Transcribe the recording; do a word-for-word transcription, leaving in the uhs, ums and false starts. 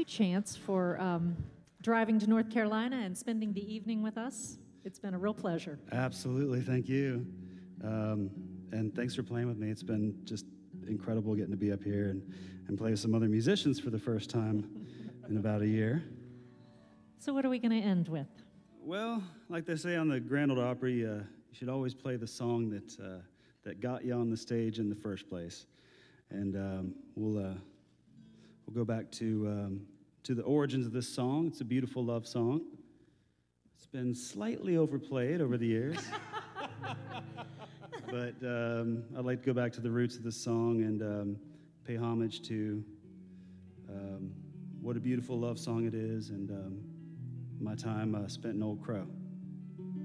Chance, for um, driving to North Carolina and spending the evening with us. It's been a real pleasure. Absolutely, thank you. Um, and thanks for playing with me. It's been just incredible getting to be up here and, and play with some other musicians for the first time in about a year. So what are we going to end with? Well, like they say on the Grand Ole Opry, uh, you should always play the song that uh, that got you on the stage in the first place. And um, we'll uh, we'll go back to um, to the origins of this song. It's a beautiful love song. It's been slightly overplayed over the years. But um, I'd like to go back to the roots of this song and um, pay homage to um, what a beautiful love song it is, and um, my time uh, spent in Old Crow.